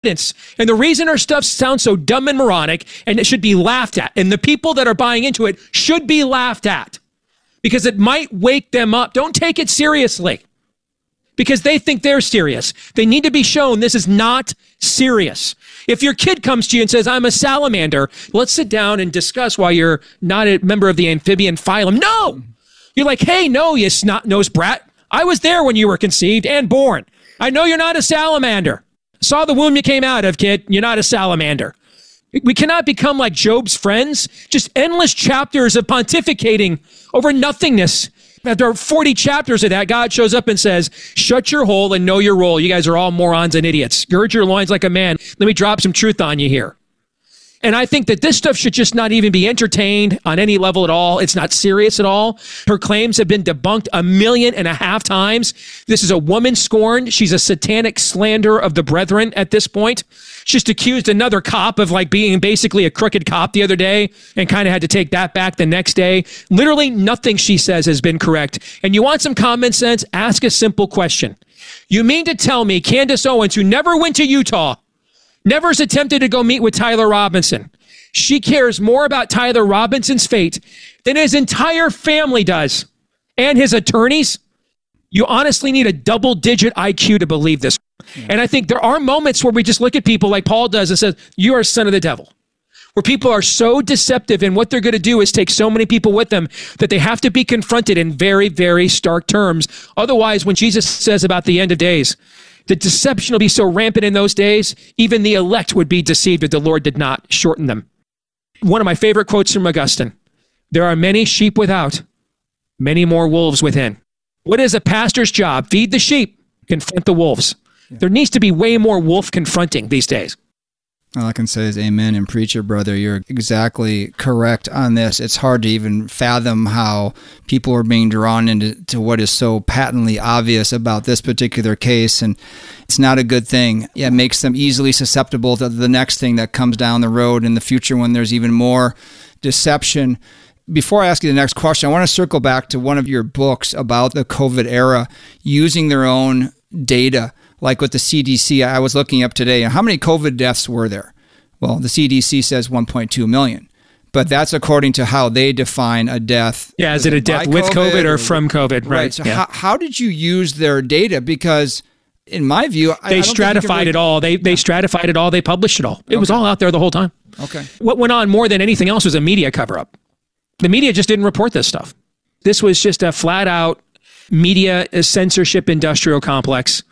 And the reason our stuff sounds so dumb and moronic and it should be laughed at, and the people that are buying into it should be laughed at because it might wake them up. Don't take it seriously because they think they're serious. They need to be shown this is not serious. If your kid comes to you and says, I'm a salamander, let's sit down and discuss why you're not a member of the amphibian phylum. No! You're like, hey, no, you snot-nosed brat. I was there when you were conceived and born. I know you're not a salamander. Saw the womb you came out of, kid. You're not a salamander. We cannot become like Job's friends, just endless chapters of pontificating over nothingness. After 40 chapters of that, God shows up and says, shut your hole and know your role. You guys are all morons and idiots. Gird your loins like a man. Let me drop some truth on you here. And I think that this stuff should just not even be entertained on any level at all. It's not serious at all. Her claims have been debunked 1.5 million times. This is a woman scorned. She's a satanic slanderer of the brethren at this point. She just accused another cop of like being basically a crooked cop the other day and kind of had to take that back the next day. Literally nothing she says has been correct. And you want some common sense? Ask a simple question. You mean to tell me Candace Owens, who never went to Utah, never has attempted to go meet with Tyler Robinson, she cares more about Tyler Robinson's fate than his entire family does and his attorneys? You honestly need a double-digit IQ to believe this. And I think there are moments where we just look at people like Paul does and says, you are a son of the devil. Where people are so deceptive and what they're going to do is take so many people with them that they have to be confronted in very, very stark terms. Otherwise, when Jesus says about the end of days, the deception will be so rampant in those days, even the elect would be deceived if the Lord did not shorten them. One of my favorite quotes from Augustine, there are many sheep without, many more wolves within. What is a pastor's job? Feed the sheep, confront the wolves. Yeah. There needs to be way more wolf confronting these days. All I can say is amen and preacher, brother. You're exactly correct on this. It's hard to even fathom how people are being drawn into what is so patently obvious about this particular case, and it's not a good thing. Yeah, it makes them easily susceptible to the next thing that comes down the road in the future when there's even more deception. Before I ask you the next question, I want to circle back to one of your books about the COVID era, using their own data. Like with the CDC, I was looking up today, how many COVID deaths were there? Well, the CDC says 1.2 million, but that's according to how they define a death. Yeah, is it a death with COVID or from COVID? Right. So yeah. How did you use their data? Because in my view, they stratified it all. They stratified it all. They published it all. It was all out there the whole time. Okay. What went on more than anything else was a media cover-up. The media just didn't report this stuff. This was just a flat-out media censorship industrial complex.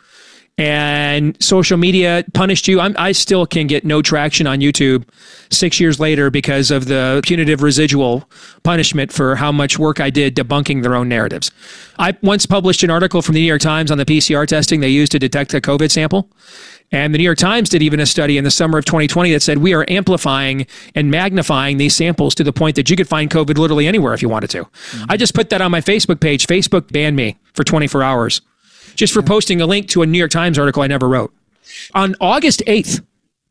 And social media punished you. I still can get no traction on YouTube 6 years later because of the punitive residual punishment for how much work I did debunking their own narratives. I once published an article from the New York Times on the PCR testing they used to detect a COVID sample. And the New York Times did even a study in the summer of 2020 that said we are amplifying and magnifying these samples to the point that you could find COVID literally anywhere if you wanted to. Mm-hmm. I just put that on my Facebook page. Facebook banned me for 24 hours. Just for posting a link to a New York Times article I never wrote. On August 8th,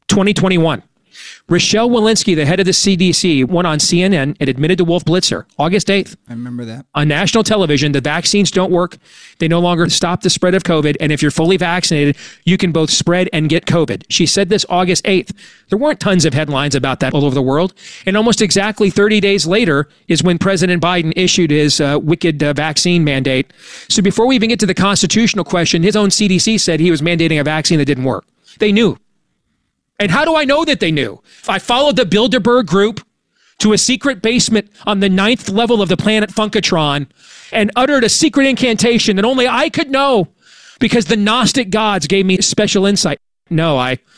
2021, Rochelle Walensky, the head of the CDC, went on CNN and admitted to Wolf Blitzer, August 8th. I remember that. On national television, the vaccines don't work. They no longer stop the spread of COVID. And if you're fully vaccinated, you can both spread and get COVID. She said this August 8th. There weren't tons of headlines about that all over the world. And almost exactly 30 days later is when President Biden issued his wicked vaccine mandate. So before we even get to the constitutional question, his own CDC said he was mandating a vaccine that didn't work. They knew. And how do I know that they knew? I followed the Bilderberg group to a secret basement on the 9th level of the planet Funkatron and uttered a secret incantation that only I could know because the Gnostic gods gave me special insight. No,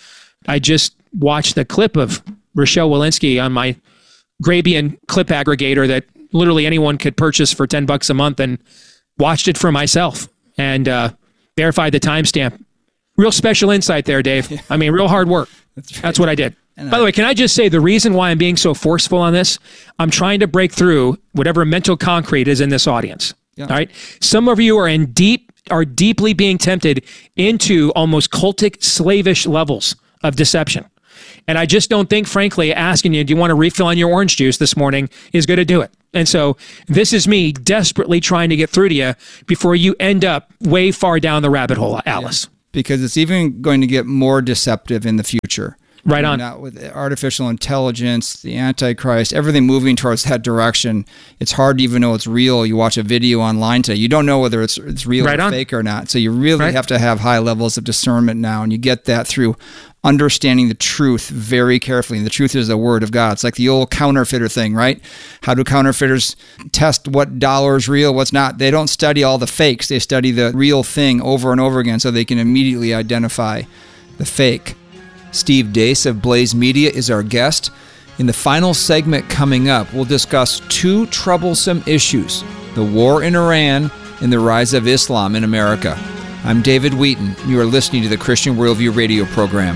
I just watched the clip of Rochelle Walensky on my Grabian clip aggregator that literally anyone could purchase for $10 a month and watched it for myself and verified the timestamp. Real special insight there, Dave. I mean, real hard work. That's what I did. By the way, can I just say the reason why I'm being so forceful on this, I'm trying to break through whatever mental concrete is in this audience. Yeah. All right. Some of you are deeply being tempted into almost cultic, slavish levels of deception. And I just don't think, frankly, asking you, do you want to refill on your orange juice this morning is going to do it. And so this is me desperately trying to get through to you before you end up way far down the rabbit hole, Alice. Yeah. because it's even going to get more deceptive in the future. Right on. Now, with artificial intelligence, the Antichrist, everything moving towards that direction, it's hard to even know it's real. You watch a video online today, you don't know whether it's real or fake or not. So you really have to have high levels of discernment now, and you get that through understanding the truth very carefully. And the truth is the Word of God. It's like the old counterfeiter thing, right? How do counterfeiters test what dollar is real, what's not? They don't study all the fakes. They study the real thing over and over again so they can immediately identify the fake. Steve Deace of Blaze Media is our guest. In the final segment coming up, we'll discuss two troublesome issues: the war in Iran and the rise of Islam in America. I'm David Wheaton. You are listening to the Christian Worldview radio program.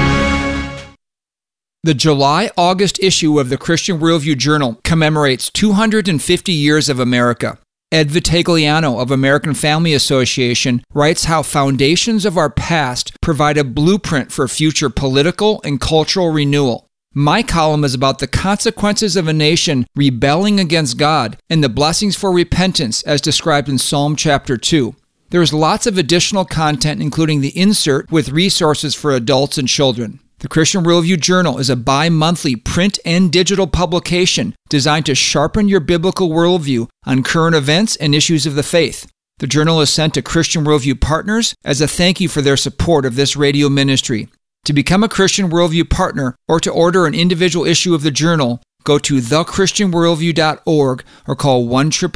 The July-August issue of the Christian Worldview Journal commemorates 250 years of America. Ed Vitagliano of American Family Association writes how foundations of our past provide a blueprint for future political and cultural renewal. My column is about the consequences of a nation rebelling against God and the blessings for repentance as described in Psalm chapter 2. There is lots of additional content, including the insert with resources for adults and children. The Christian Worldview Journal is a bi-monthly print and digital publication designed to sharpen your biblical worldview on current events and issues of the faith. The journal is sent to Christian Worldview partners as a thank you for their support of this radio ministry. To become a Christian Worldview partner or to order an individual issue of the journal, go to thechristianworldview.org or call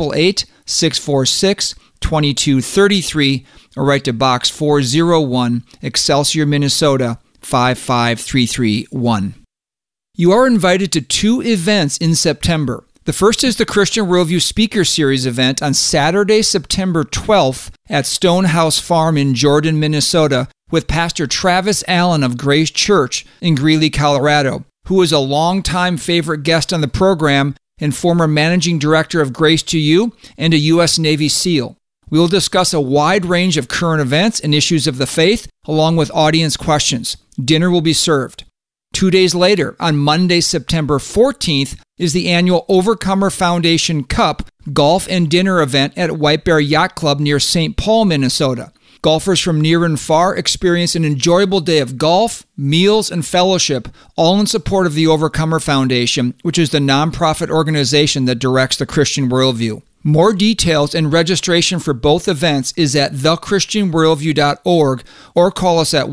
1-888-646-2233 or write to Box 401, Excelsior, Minnesota 55331. You are invited to two events in September. The first is the Christian Worldview Speaker Series event on Saturday, September 12th at Stonehouse Farm in Jordan, Minnesota, with Pastor Travis Allen of Grace Church in Greeley, Colorado, who is a longtime favorite guest on the program and former managing director of Grace to You and a U.S. Navy SEAL. We will discuss a wide range of current events and issues of the faith, along with audience questions. Dinner will be served. 2 days later, on Monday, September 14th, is the annual Overcomer Foundation Cup golf and dinner event at White Bear Yacht Club near St. Paul, Minnesota. Golfers from near and far experience an enjoyable day of golf, meals, and fellowship, all in support of the Overcomer Foundation, which is the nonprofit organization that directs the Christian Worldview. More details and registration for both events is at thechristianworldview.org or call us at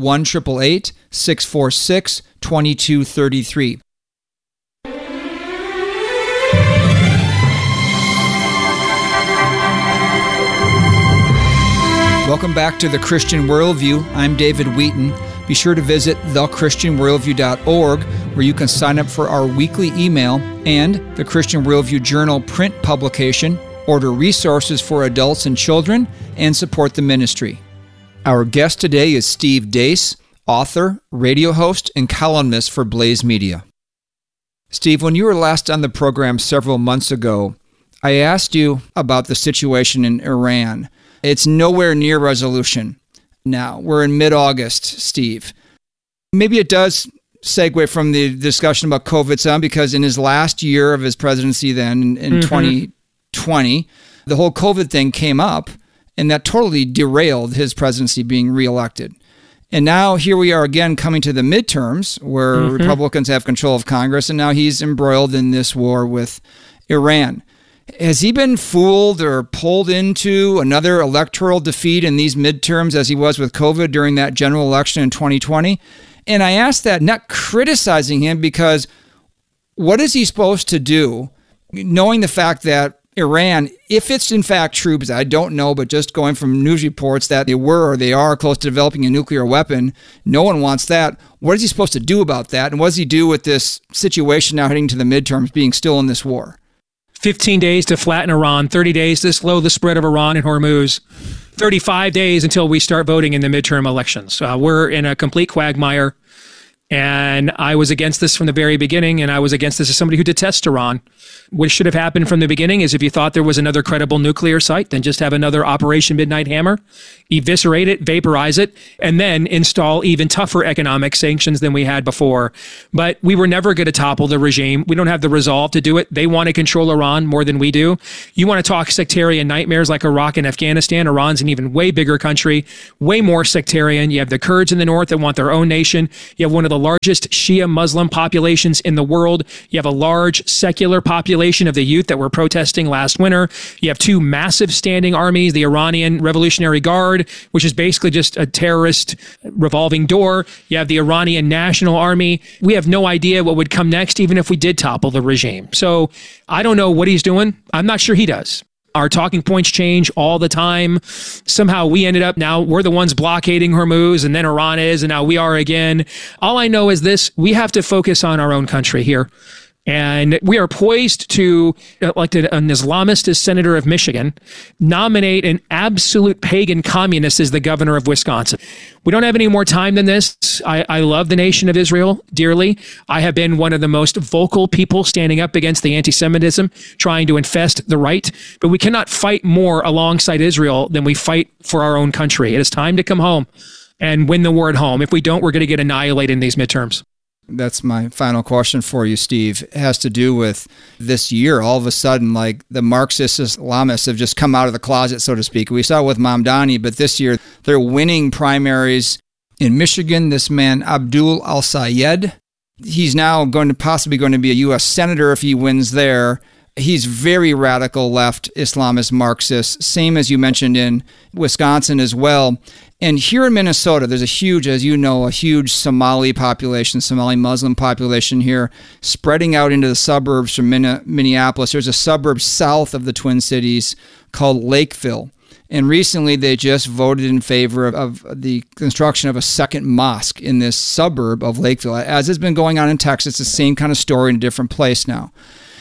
1-888-646-2233. Welcome back to The Christian Worldview. I'm David Wheaton. Be sure to visit thechristianworldview.org where you can sign up for our weekly email and the Christian Worldview Journal print publication, order resources for adults and children, and support the ministry. Our guest today is Steve Deace, author, radio host, and columnist for Blaze Media. Steve, when you were last on the program several months ago, I asked you about the situation in Iran. It's nowhere near resolution. Now, we're in mid-August, Steve. Maybe it does segue from the discussion about COVID some, because in his last year of his presidency then, in 2020, the whole COVID thing came up, and that totally derailed his presidency being reelected. And now here we are again coming to the midterms where Republicans have control of Congress, and now he's embroiled in this war with Iran. Has he been fooled or pulled into another electoral defeat in these midterms as he was with COVID during that general election in 2020? And I ask that not criticizing him, because what is he supposed to do, knowing the fact that Iran, if it's in fact true, because I don't know, but just going from news reports that they were or they are close to developing a nuclear weapon, no one wants that. What is he supposed to do about that? And what does he do with this situation now heading to the midterms, being still in this war? 15 days to flatten Iran, 30 days to slow the spread of Iran and Hormuz, 35 days until we start voting in the midterm elections. We're in a complete quagmire. And I was against this from the very beginning, and I was against this as somebody who detests Iran. What should have happened from the beginning is if you thought there was another credible nuclear site, then just have another Operation Midnight Hammer, eviscerate it, vaporize it, and then install even tougher economic sanctions than we had before. But we were never going to topple the regime. We don't have the resolve to do it. They want to control Iran more than we do. You want to talk sectarian nightmares like Iraq and Afghanistan. Iran's an even way bigger country, way more sectarian. You have the Kurds in the north that want their own nation. You have one of the largest Shia Muslim populations in the world. You have a large secular population of the youth that were protesting last winter. You have two massive standing armies, the Iranian Revolutionary Guard, which is basically just a terrorist revolving door. You have the Iranian National Army. We have no idea what would come next, even if we did topple the regime. So I don't know what he's doing. I'm not sure he does. Our talking points change all the time. Somehow we ended up, now we're the ones blockading Hormuz, and then Iran is, and now we are again. All I know is this: we have to focus on our own country here. And we are poised to elect an Islamist as senator of Michigan, nominate an absolute pagan communist as the governor of Wisconsin. We don't have any more time than this. I love the nation of Israel dearly. I have been one of the most vocal people standing up against the anti-Semitism, trying to infest the right. But we cannot fight more alongside Israel than we fight for our own country. It is time to come home and win the war at home. If we don't, we're going to get annihilated in these midterms. That's my final question for you, Steve. It has to do with this year. All of a sudden, like the Marxist Islamists have just come out of the closet, so to speak. We saw it with Mamdani, but this year they're winning primaries in Michigan. This man, Abdul Al-Sayed, he's now possibly going to be a U.S. senator if he wins there. He's very radical left Islamist Marxist, same as you mentioned in Wisconsin as well. And here in Minnesota, there's a huge Somali population, Somali Muslim population here, spreading out into the suburbs from Minneapolis. There's a suburb south of the Twin Cities called Lakeville. And recently they just voted in favor of the construction of a second mosque in this suburb of Lakeville. As has been going on in Texas, the same kind of story in a different place now.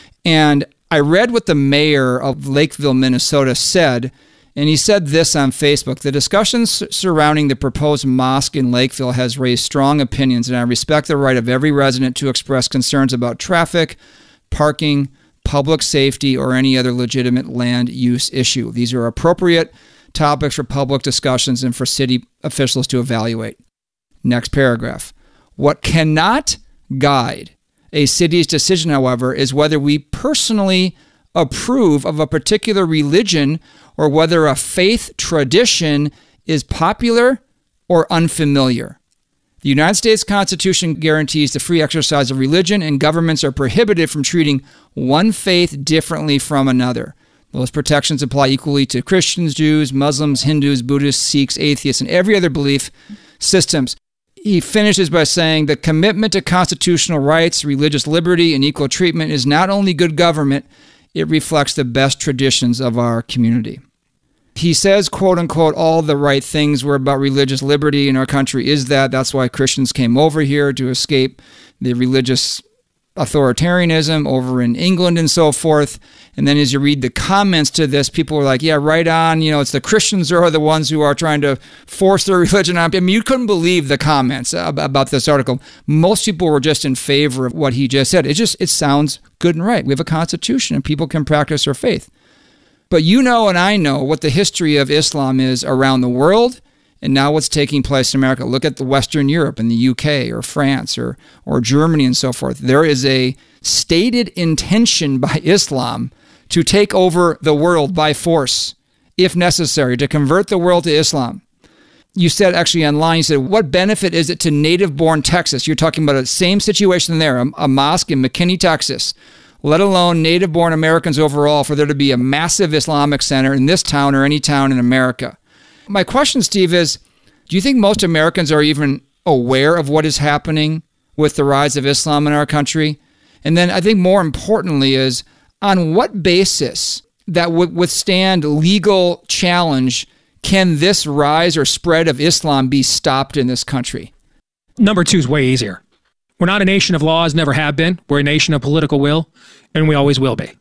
And I read what the mayor of Lakeville, Minnesota said, and he said this on Facebook: "The discussions surrounding the proposed mosque in Lakeville has raised strong opinions, and I respect the right of every resident to express concerns about traffic, parking, public safety, or any other legitimate land use issue. These are appropriate topics for public discussions and for city officials to evaluate." Next paragraph. "What cannot guide a city's decision, however, is whether we personally approve of a particular religion or whether a faith tradition is popular or unfamiliar. The United States Constitution guarantees the free exercise of religion, and governments are prohibited from treating one faith differently from another. Those protections apply equally to Christians, Jews, Muslims, Hindus, Buddhists, Sikhs, atheists, and every other belief systems." He finishes by saying, "The commitment to constitutional rights, religious liberty, and equal treatment is not only good government, it reflects the best traditions of our community." He says, quote unquote, all the right things were about religious liberty in our country. That's why Christians came over here to escape the religious authoritarianism over in England and so forth. And then as you read the comments to this, people were like, yeah, right on. It's the Christians who are the ones who are trying to force their religion on. I mean, you couldn't believe the comments about this article. Most people were just in favor of what he just said. It sounds good and right. We have a constitution and people can practice their faith. But you know and I know what the history of Islam is around the world, and now what's taking place in America. Look at the Western Europe and the UK or France or Germany and so forth. There is a stated intention by Islam to take over the world by force, if necessary, to convert the world to Islam. You said actually online, you said, what benefit is it to native-born Texas? You're talking about the same situation there, a mosque in McKinney, Texas, let alone native-born Americans overall, for there to be a massive Islamic center in this town or any town in America. My question, Steve, is, do you think most Americans are even aware of what is happening with the rise of Islam in our country? And then I think more importantly is, on what basis that would withstand legal challenge can this rise or spread of Islam be stopped in this country? Number two is way easier. We're not a nation of laws, never have been. We're a nation of political will, and we always will be.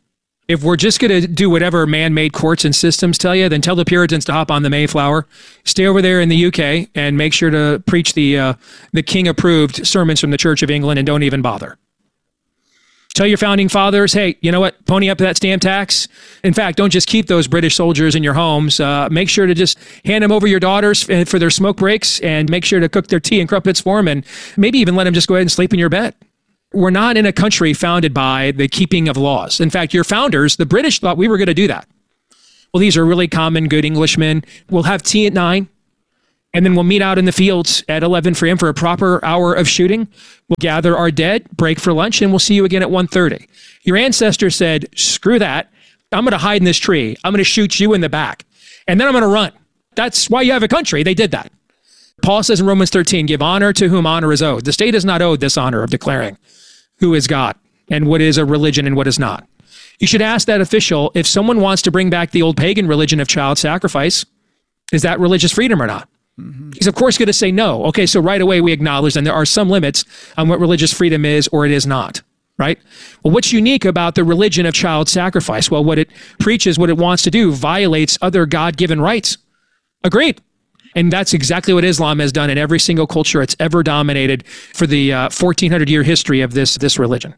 If we're just going to do whatever man-made courts and systems tell you, then tell the Puritans to hop on the Mayflower, stay over there in the UK, and make sure to preach the king-approved sermons from the Church of England and don't even bother. Tell your founding fathers, hey, you know what? Pony up that stamp tax. In fact, don't just keep those British soldiers in your homes. Make sure to just hand them over your daughters for their smoke breaks and make sure to cook their tea and crumpets for them and maybe even let them just go ahead and sleep in your bed. We're not in a country founded by the keeping of laws. In fact, your founders, the British, thought we were going to do that. Well, these are really common, good Englishmen. We'll have tea at 9, and then we'll meet out in the fields at 11 p.m. for a proper hour of shooting. We'll gather our dead, break for lunch, and we'll see you again at 1:30. Your ancestors said, screw that. I'm going to hide in this tree. I'm going to shoot you in the back, and then I'm going to run. That's why you have a country. They did that. Paul says in Romans 13, give honor to whom honor is owed. The state is not owed this honor of declaring who is God and what is a religion and what is not. You should ask that official if someone wants to bring back the old pagan religion of child sacrifice, is that religious freedom or not? Mm-hmm. He's of course going to say no. Okay, so right away we acknowledge then there are some limits on what religious freedom is or it is not, right? Well, what's unique about the religion of child sacrifice? Well, what it preaches, what it wants to do, violates other God-given rights. Agreed. And that's exactly what Islam has done in every single culture it's ever dominated for the 1,400-year history of this religion.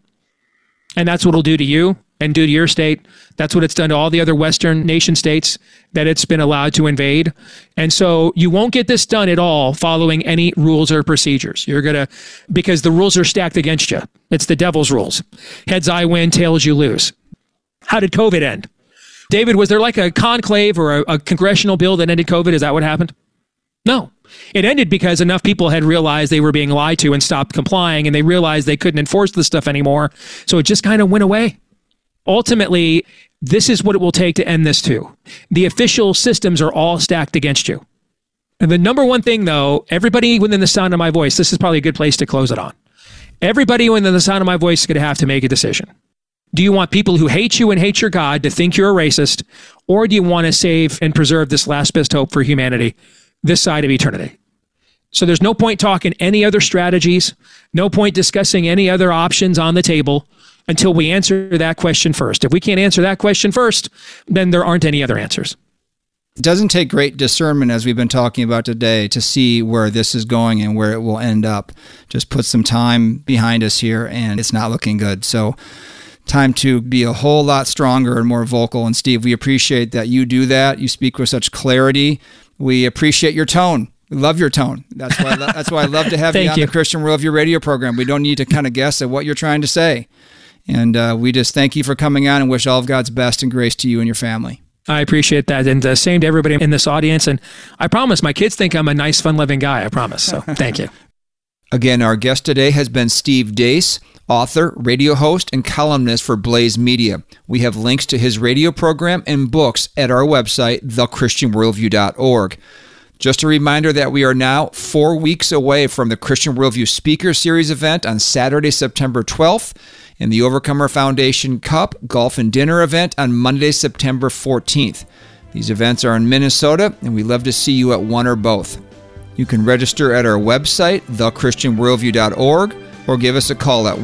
And that's what it'll do to you and do to your state. That's what it's done to all the other Western nation states that it's been allowed to invade. And so you won't get this done at all following any rules or procedures. Because the rules are stacked against you. It's the devil's rules. Heads I win, tails you lose. How did COVID end? David, was there like a conclave or a congressional bill that ended COVID? Is that what happened? No. It ended because enough people had realized they were being lied to and stopped complying, and they realized they couldn't enforce this stuff anymore. So it just kind of went away. Ultimately, this is what it will take to end this too. The official systems are all stacked against you. And the number one thing, though, everybody within the sound of my voice, this is probably a good place to close it on. Everybody within the sound of my voice is going to have to make a decision. Do you want people who hate you and hate your God to think you're a racist, or do you want to save and preserve this last best hope for humanity this side of eternity? So there's no point talking any other strategies, no point discussing any other options on the table until we answer that question first. If we can't answer that question first, then there aren't any other answers. It doesn't take great discernment, as we've been talking about today, to see where this is going and where it will end up. Just put some time behind us here, and it's not looking good. So time to be a whole lot stronger and more vocal. And Steve, we appreciate that you do that. You speak with such clarity. We appreciate your tone. We love your tone. That's why I love to have you on the Christian Worldview radio program. We don't need to kind of guess at what you're trying to say. And we just thank you for coming on and wish all of God's best and grace to you and your family. I appreciate that. And same to everybody in this audience. And I promise my kids think I'm a nice, fun-loving guy. I promise. So thank you. Again, our guest today has been Steve Deace, author, radio host, and columnist for Blaze Media. We have links to his radio program and books at our website, thechristianworldview.org. Just a reminder that we are now 4 weeks away from the Christian Worldview Speaker Series event on Saturday, September 12th, and the Overcomer Foundation Cup Golf and Dinner event on Monday, September 14th. These events are in Minnesota, and we'd love to see you at one or both. You can register at our website, thechristianworldview.org, or give us a call at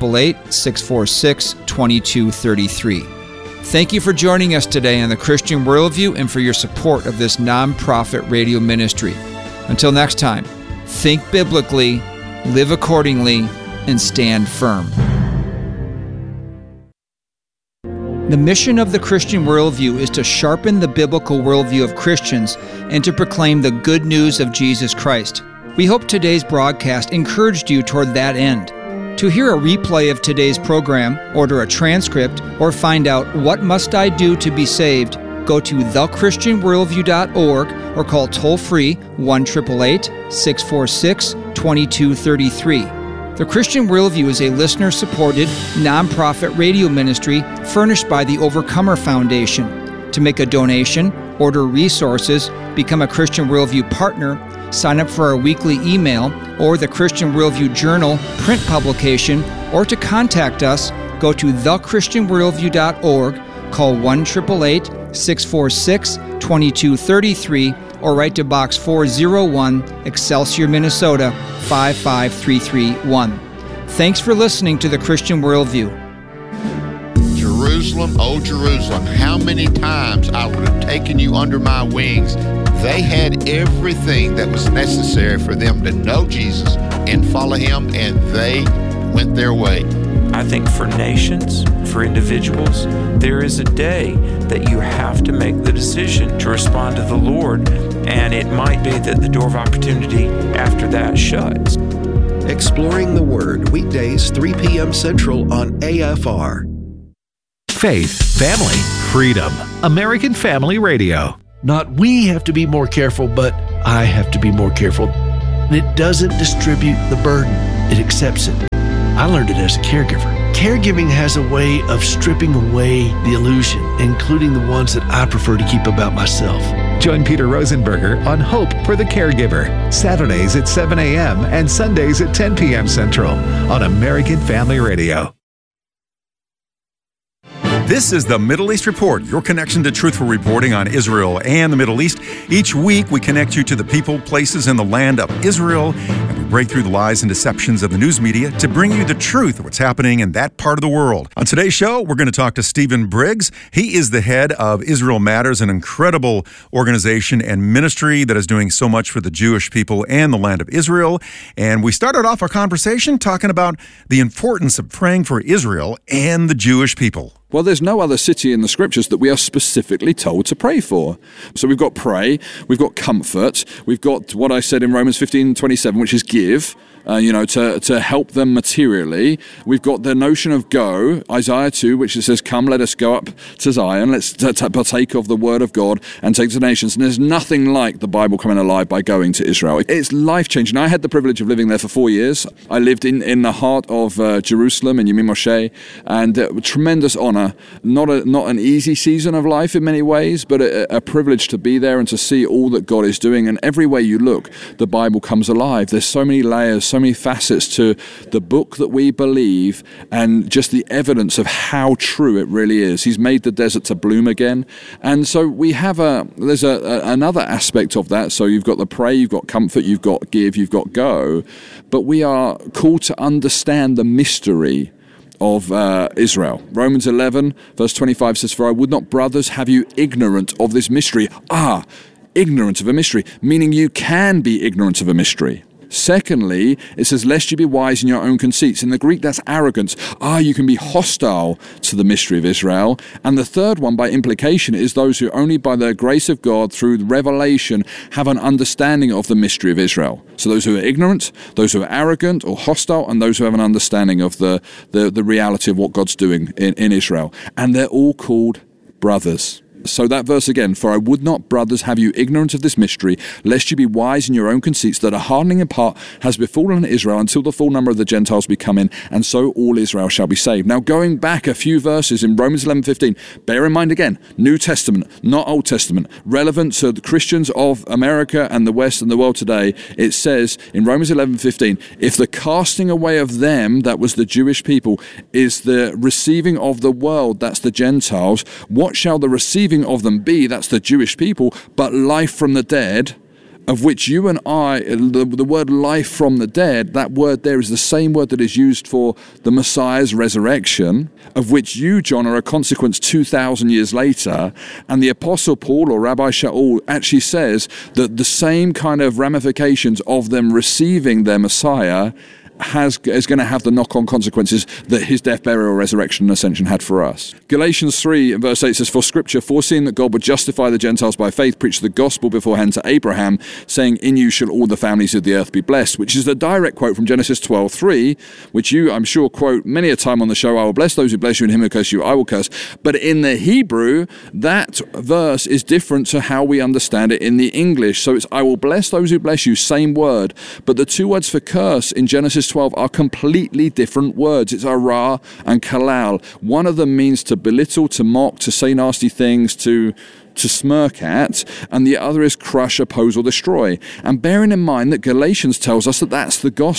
1-888-646-2233. Thank you for joining us today on the Christian Worldview and for your support of this nonprofit radio ministry. Until next time, think biblically, live accordingly, and stand firm. The mission of the Christian Worldview is to sharpen the biblical worldview of Christians and to proclaim the good news of Jesus Christ. We hope today's broadcast encouraged you toward that end. To hear a replay of today's program, order a transcript, or find out what must I do to be saved, go to thechristianworldview.org or call toll-free 1-888-646-2233. The Christian Worldview is a listener-supported, nonprofit radio ministry furnished by the Overcomer Foundation. To make a donation, order resources, become a Christian Worldview partner, sign up for our weekly email or the Christian Worldview Journal print publication, or to contact us, go to thechristianworldview.org, call 1-888-646-2233, or write to Box 401, Excelsior, Minnesota, 55331. Thanks for listening to the Christian Worldview. Jerusalem. Jerusalem, oh Jerusalem, how many times I would have taken you under my wings. They had everything that was necessary for them to know Jesus and follow him, and they went their way. I think for nations, for individuals, there is a day that you have to make the decision to respond to the Lord, and it might be that the door of opportunity after that shuts. Exploring the Word, weekdays 3 p.m. Central on AFR. Faith, family, freedom. American Family Radio. Not we have to be more careful, but I have to be more careful. And it doesn't distribute the burden. It accepts it. I learned it as a caregiver. Caregiving has a way of stripping away the illusion, including the ones that I prefer to keep about myself. Join Peter Rosenberger on Hope for the Caregiver, Saturdays at 7 a.m. and Sundays at 10 p.m. Central on American Family Radio. This is the Middle East Report, your connection to truthful reporting on Israel and the Middle East. Each week, we connect you to the people, places, and the land of Israel, and we break through the lies and deceptions of the news media to bring you the truth of what's happening in that part of the world. On today's show, we're going to talk to Stephen Briggs. He is the head of Israel Matters, an incredible organization and ministry that is doing so much for the Jewish people and the land of Israel. And we started off our conversation talking about the importance of praying for Israel and the Jewish people. Well, there's no other city in the scriptures that we are specifically told to pray for. So we've got pray, we've got comfort, we've got what I said in Romans 15:27, which is give, to help them materially. We've got the notion of go, Isaiah 2, which it says, come, let us go up to Zion, let's partake of the word of God and take to the nations. And there's nothing like the Bible coming alive by going to Israel. It's life-changing. I had the privilege of living there for 4 years. I lived in the heart of Jerusalem, in Yemim Moshe, and tremendous honor. Not an easy season of life in many ways, but a privilege to be there and to see all that God is doing. And everywhere you look, the Bible comes alive. There's so many layers, so many facets to the book that we believe, and just the evidence of how true it really is. He's made the desert to bloom again. And so we have there's another aspect of that. So you've got the pray, you've got comfort, you've got give, you've got go. But we are called to understand the mystery of Israel. Romans 11, verse 25 says, for I would not, brothers, have you ignorant of this mystery. Ignorant of a mystery, meaning you can be ignorant of a mystery. Secondly, it says, lest you be wise in your own conceits. In the Greek, that's arrogance. You can be hostile to the mystery of Israel. And the third one, by implication, is those who only by the grace of God, through revelation, have an understanding of the mystery of Israel. So those who are ignorant, those who are arrogant or hostile, and those who have an understanding of the reality of what God's doing in Israel. And they're all called brothers. So that verse again, for I would not, brothers, have you ignorant of this mystery, lest you be wise in your own conceits, that a hardening in part has befallen Israel until the full number of the Gentiles be come in, and so all Israel shall be saved. Now going back a few verses in Romans 11:15, bear in mind again, New Testament, not Old Testament, relevant to the Christians of America and the West and the world today. It says in Romans 11:15, if the casting away of them, that was the Jewish people, is the receiving of the world, that's the Gentiles, what shall the receiving of them be, that's the Jewish people, but life from the dead, of which you and I, the word life from the dead, that word there is the same word that is used for the Messiah's resurrection, of which you, John, are a consequence 2,000 years later. And the Apostle Paul, or Rabbi Shaul, actually says that the same kind of ramifications of them receiving their Messiah is going to have the knock-on consequences that his death, burial, resurrection, and ascension had for us. Galatians 3 and verse 8 says, for Scripture, foreseeing that God would justify the Gentiles by faith, preached the gospel beforehand to Abraham, saying, in you shall all the families of the earth be blessed, which is a direct quote from Genesis 12:3, which you, I'm sure, quote many a time on the show. I will bless those who bless you, and him who curse you, I will curse. But in the Hebrew, that verse is different to how we understand it in the English. So it's, I will bless those who bless you, same word. But the two words for curse in Genesis 12 are completely different words. It's ara and kalal. One of them means to belittle, to mock, to say nasty things, to smirk at, and the other is crush, oppose, or destroy. And bearing in mind that Galatians tells us that that's the gospel.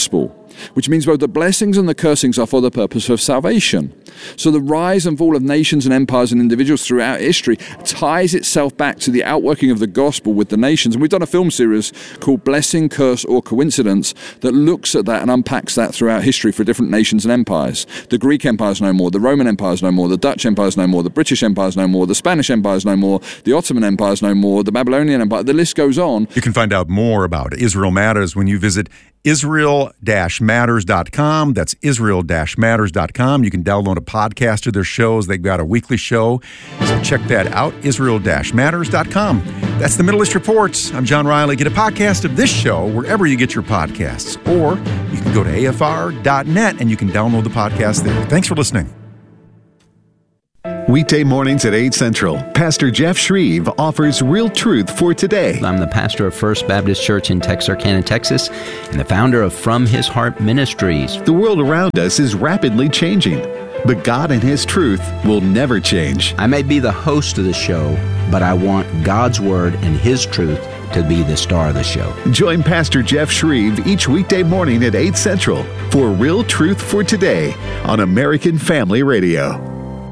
which means both the blessings and the cursings are for the purpose of salvation. So the rise and fall of nations and empires and individuals throughout history ties itself back to the outworking of the gospel with the nations. And we've done a film series called Blessing, Curse, or Coincidence that looks at that and unpacks that throughout history for different nations and empires. The Greek Empire is no more, the Roman Empire is no more, the Dutch Empire is no more, the British Empire is no more, the Spanish Empire is no more, the Ottoman Empire is no more, the Babylonian Empire, the list goes on. You can find out more about Israel Matters when you visit Israel-Matters.com. That's Israel-Matters.com. You can download a podcast of their shows. They've got a weekly show. So check that out, Israel-Matters.com. That's the Middle East Reports. I'm John Riley. Get a podcast of this show wherever you get your podcasts. Or you can go to afr.net and you can download the podcast there. Thanks for listening. Weekday mornings at 8 Central, Pastor Jeff Shreve offers real truth for today. I'm the pastor of First Baptist Church in Texarkana, Texas, and the founder of From His Heart Ministries. The world around us is rapidly changing, but God and His truth will never change. I may be the host of the show, but I want God's Word and His truth to be the star of the show. Join Pastor Jeff Shreve each weekday morning at 8 Central for Real Truth for Today on American Family Radio.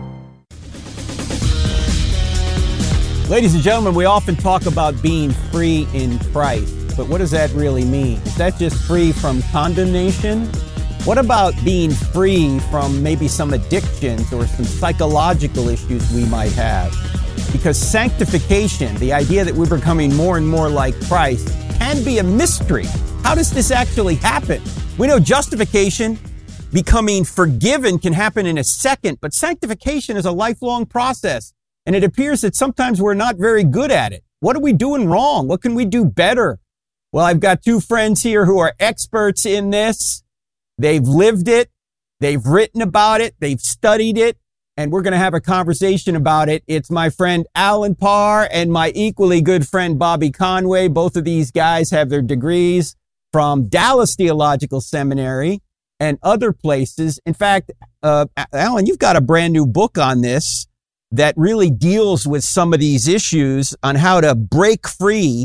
Ladies and gentlemen, we often talk about being free in Christ, but what does that really mean? Is that just free from condemnation? What about being free from maybe some addictions or some psychological issues we might have? Because sanctification, the idea that we're becoming more and more like Christ, can be a mystery. How does this actually happen? We know justification, becoming forgiven, can happen in a second, but sanctification is a lifelong process. And it appears that sometimes we're not very good at it. What are we doing wrong? What can we do better? Well, I've got two friends here who are experts in this. They've lived it. They've written about it. They've studied it. And we're going to have a conversation about it. It's my friend Alan Parr and my equally good friend Bobby Conway. Both of these guys have their degrees from Dallas Theological Seminary and other places. In fact, Alan, you've got a brand new book on this that really deals with some of these issues on how to break free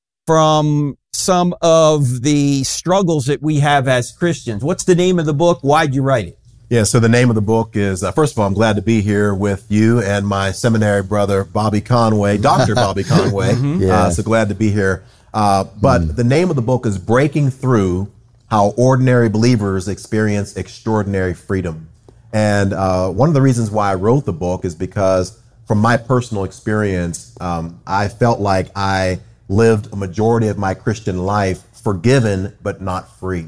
from some of the struggles that we have as Christians. What's the name of the book? Why'd you write it? Yeah, so the name of the book is, first of all, I'm glad to be here with you and my seminary brother, Bobby Conway, Dr. Bobby Conway. So glad to be here. But the name of the book is Breaking Through: How Ordinary Believers Experience Extraordinary Freedom. And one of the reasons why I wrote the book is because from my personal experience, I felt like I lived a majority of my Christian life forgiven, but not free.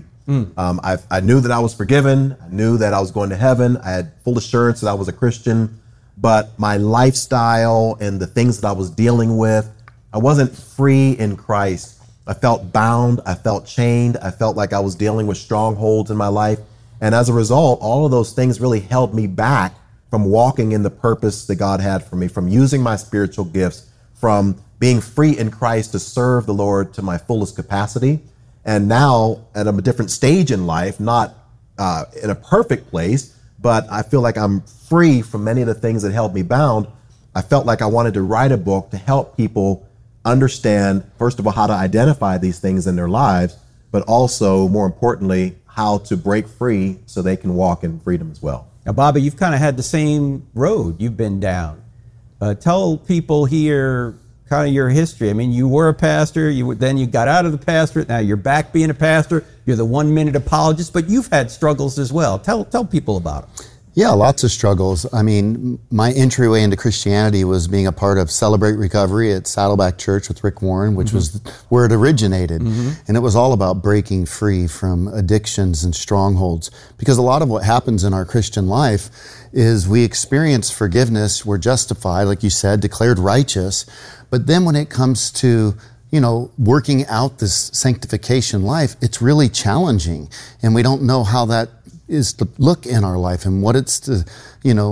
I knew that I was forgiven. I knew that I was going to heaven. I had full assurance that I was a Christian, but my lifestyle and the things that I was dealing with, I wasn't free in Christ. I felt bound. I felt chained. I felt like I was dealing with strongholds in my life. And as a result, all of those things really held me back from walking in the purpose that God had for me, from using my spiritual gifts, from being free in Christ to serve the Lord to my fullest capacity. And now at a different stage in life, not in a perfect place, but I feel like I'm free from many of the things that held me bound. I felt like I wanted to write a book to help people understand, first of all, how to identify these things in their lives, but also, more importantly, how to break free so they can walk in freedom as well. Now, Bobby, you've kind of had the same road you've been down. Tell people here kind of your history. I mean, you were a pastor, then you got out of the pastorate, now you're back being a pastor, you're the 1 minute apologist, but you've had struggles as well. Tell people about them. Yeah, lots of struggles. I mean, my entryway into Christianity was being a part of Celebrate Recovery at Saddleback Church with Rick Warren, which was where it originated. And it was all about breaking free from addictions and strongholds. Because a lot of what happens in our Christian life is we experience forgiveness, we're justified, like you said, declared righteous. But then when it comes to working out this sanctification life, it's really challenging. And we don't know how that is to look in our life and what it's to,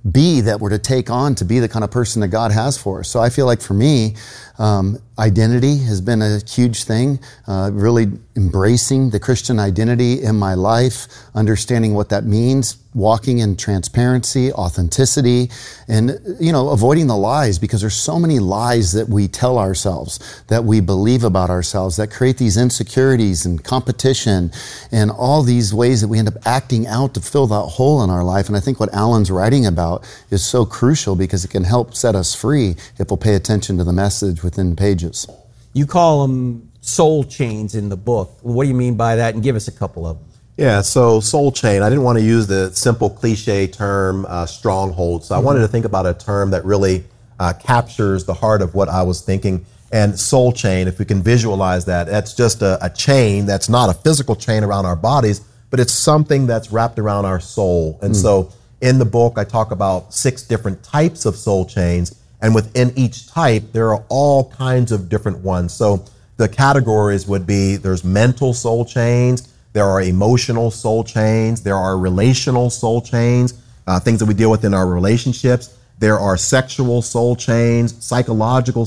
be that we're to take on to be the kind of person that God has for us. So I feel like for me, identity has been a huge thing, really embracing the Christian identity in my life, understanding what that means, walking in transparency, authenticity, and, avoiding the lies, because there's so many lies that we tell ourselves, that we believe about ourselves, that create these insecurities and competition and all these ways that we end up acting out to fill that hole in our life. And I think what Alan's writing about is so crucial, because it can help set us free if we'll pay attention to the message within pages. You call them soul chains in the book. What do you mean by that? And give us a couple of them. Yeah, so soul chain, I didn't want to use the simple cliche term stronghold. So I wanted to think about a term that really captures the heart of what I was thinking. And soul chain, if we can visualize that, that's just a chain that's not a physical chain around our bodies, but it's something that's wrapped around our soul. And so in the book, I talk about 6 different types of soul chains. And within each type, there are all kinds of different ones. So the categories would be, there's mental soul chains, there are emotional soul chains, there are relational soul chains, things that we deal with in our relationships. There are sexual soul chains, spiritual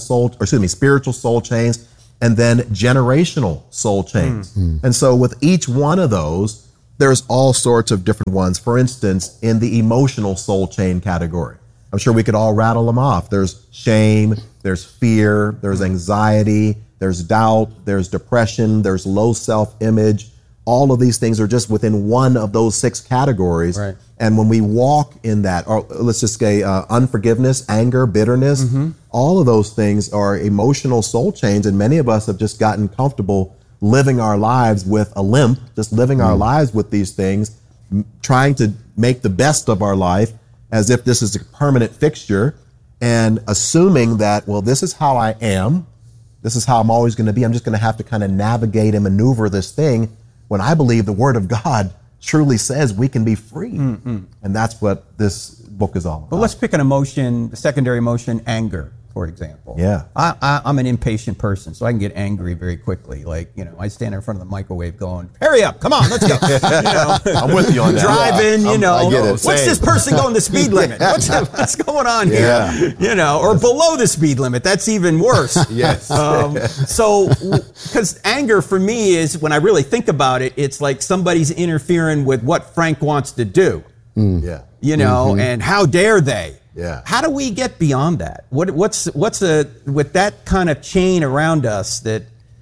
soul chains, and then generational soul chains. And so with each one of those, there's all sorts of different ones. For instance, in the emotional soul chain category, I'm sure we could all rattle them off. There's shame, there's fear, there's anxiety, there's doubt, there's depression, there's low self-image. All of these things are just within one of those 6 categories. Right. And when we walk in that, or let's just say unforgiveness, anger, bitterness, all of those things are emotional soul chains. And many of us have just gotten comfortable living our lives with a limp, just living our lives with these things, trying to make the best of our life as if this is a permanent fixture, and assuming that, well, this is how I am, this is how I'm always going to be, I'm just going to have to kind of navigate and maneuver this thing, when I believe the Word of God truly says we can be free. And that's what this book is all about. But let's pick an emotion, the secondary emotion, anger, for example. Yeah. I'm an impatient person, so I can get angry very quickly. Like, I stand in front of the microwave going, hurry up, come on, let's go. I'm with you on that. Driving, I get it. What's this person going the speed limit? What's going on here? Or below the speed limit. That's even worse. Yes. So, because anger for me is, when I really think about it, it's like somebody's interfering with what Frank wants to do. Yeah. And how dare they? Yeah. How do we get beyond that? What's with that kind of chain around us that,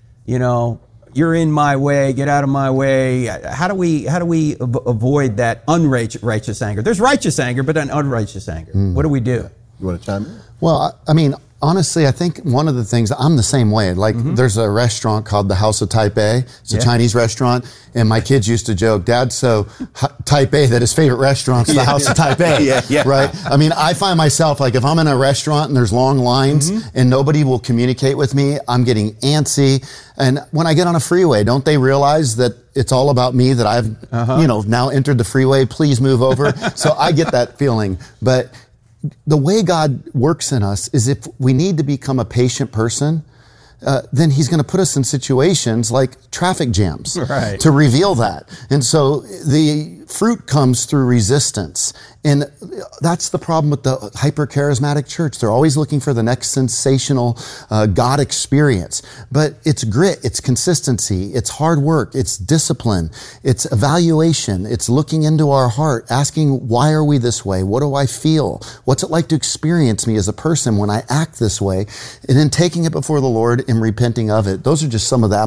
you're in my way, get out of my way? How do we avoid that unrighteous anger? There's righteous anger, but an unrighteous anger. What do we do? You want to chime in? Well, honestly, I think one of the things, I'm the same way. Like, there's a restaurant called the House of Type A. It's a Chinese restaurant. And my kids used to joke, Dad's so Type A that his favorite restaurant's the House of Type A. Right? I find myself, like, if I'm in a restaurant and there's long lines and nobody will communicate with me, I'm getting antsy. And when I get on a freeway, don't they realize that it's all about me, that I've, now entered the freeway, please move over? So I get that feeling. But the way God works in us is, if we need to become a patient person, then He's going to put us in situations like traffic jams to reveal that. And so the fruit comes through resistance. And that's the problem with the hyper-charismatic church. They're always looking for the next sensational God experience. But it's grit, it's consistency, it's hard work, it's discipline, it's evaluation, it's looking into our heart, asking, why are we this way? What do I feel? What's it like to experience me as a person when I act this way? And then taking it before the Lord and repenting of it. Those are just some of the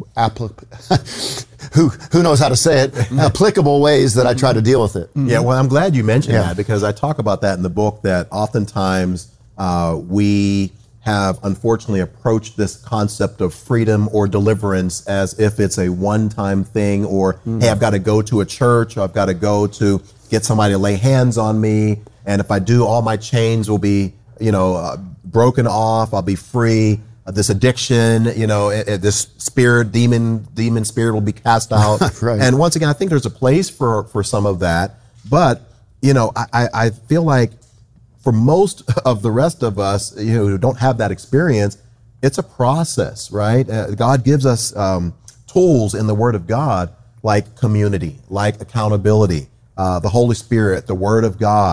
who knows how to say it, applicable ways that I try to deal with it. Yeah, well, I'm glad you mentioned that, because I talk about that in the book, that oftentimes we have unfortunately approached this concept of freedom or deliverance as if it's a one-time thing, or, hey, I've got to go to a church, or I've got to go to get somebody to lay hands on me, and if I do, all my chains will be, broken off, I'll be free. This addiction, this spirit, demon spirit will be cast out. And once again, I think there's a place for some of that. But, I feel like for most of the rest of us, who don't have that experience, it's a process, right? God gives us tools in the Word of God, like community, like accountability, the Holy Spirit, the Word of God,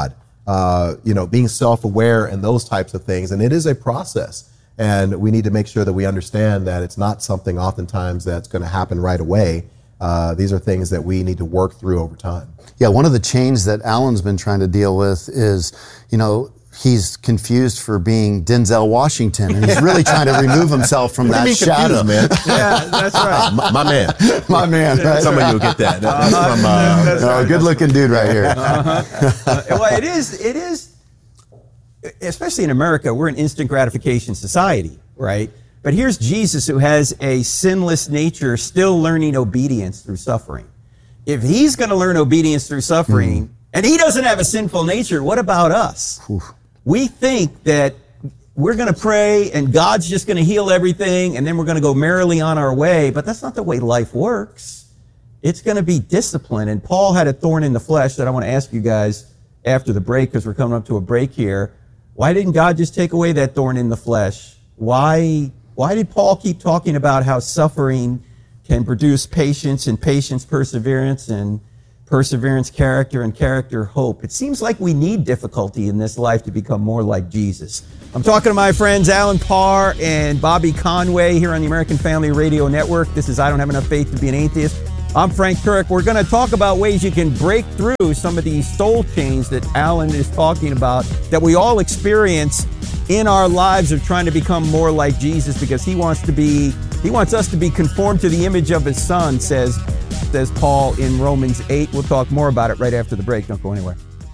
being self-aware and those types of things. And it is a process. And we need to make sure that we understand that it's not something oftentimes that's going to happen right away. These are things that we need to work through over time. Yeah, one of the chains that Alan's been trying to deal with is, he's confused for being Denzel Washington, and he's really trying to remove himself from that shadow. Man? Yeah, that's right. My man. My man. Right? Some of you will get that. That's from good-looking dude right here. Well, it is, especially in America, we're an instant gratification society, right? But here's Jesus, who has a sinless nature, still learning obedience through suffering. If he's going to learn obedience through suffering, and he doesn't have a sinful nature, what about us? We think that we're going to pray and God's just going to heal everything and then we're going to go merrily on our way, but that's not the way life works. It's going to be discipline. And Paul had a thorn in the flesh that I want to ask you guys after the break, because we're coming up to a break here. Why didn't God just take away that thorn in the flesh? Why did Paul keep talking about how suffering can produce patience, and patience perseverance, and perseverance character, and character hope? It seems like we need difficulty in this life to become more like Jesus. I'm talking to my friends Alan Parr and Bobby Conway here on the American Family Radio Network. This is I Don't Have Enough Faith to Be an Atheist. I'm Frank Turek. We're going to talk about ways you can break through some of these soul chains that Alan is talking about, that we all experience in our lives of trying to become more like Jesus, because he wants us to be conformed to the image of his son, says Paul in Romans 8. We'll talk more about it right after the break. Don't go anywhere.